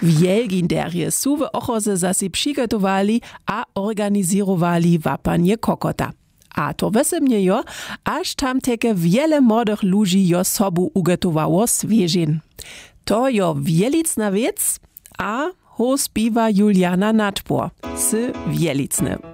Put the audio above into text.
Wielginderje su w Ochoze zasi przygotowali a organizowali łapanie kokota. A to wesemnie jo, aż tam teke wiele młodych ludzi jo sobu ugotowało swieżin. To jo wielicna wiec, a ho spiwa Juliana Nadbor z Wielicny.